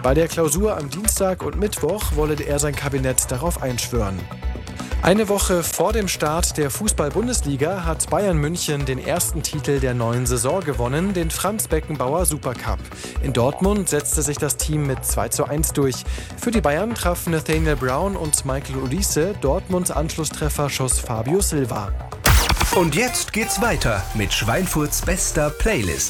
Bei der Klausur am Dienstag und Mittwoch wolle er sein Kabinett darauf einschwören. Eine Woche vor dem Start der Fußball-Bundesliga hat Bayern München den ersten Titel der neuen Saison gewonnen, den Franz Beckenbauer Supercup. In Dortmund setzte sich das Team mit 2:1 durch. Für die Bayern trafen Nathaniel Brown und Michael Olise, Dortmunds Anschlusstreffer schoss Fabio Silva. Und jetzt geht's weiter mit Schweinfurts bester Playlist.